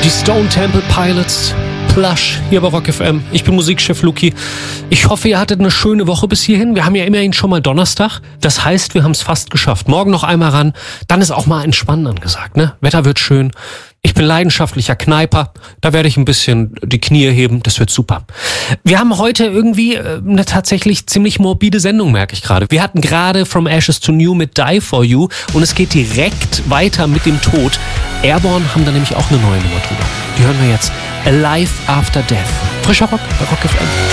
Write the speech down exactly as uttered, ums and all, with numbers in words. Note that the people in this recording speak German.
Die Stone Temple Pilots, Plush, hier bei Rock F M. Ich bin Musikchef Luki. Ich hoffe, ihr hattet eine schöne Woche bis hierhin. Wir haben ja immerhin schon mal Donnerstag. Das heißt, wir haben es fast geschafft. Morgen noch einmal ran. Dann ist auch mal Entspannen angesagt, ne? Wetter wird schön. Ich bin leidenschaftlicher Kneiper. Da werde ich ein bisschen die Knie heben. Das wird super. Wir haben heute irgendwie eine tatsächlich ziemlich morbide Sendung, merke ich gerade. Wir hatten gerade From Ashes to New mit Die For You und es geht direkt weiter mit dem Tod. Airborne haben da nämlich auch eine neue Nummer drüber. Die hören wir jetzt. Alive After Death. Frischer Rock bei Rock F M.